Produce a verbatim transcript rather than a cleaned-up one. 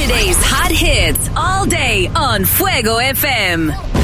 Today's hot hits all day on Fuego F M.